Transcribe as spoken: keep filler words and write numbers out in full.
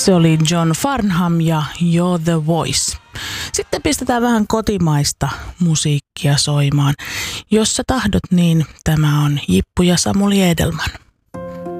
Se oli John Farnham ja You're the Voice. Sitten pistetään vähän kotimaista musiikkia soimaan. Jos sä tahdot, niin tämä on Jippu ja Samuli Edelman.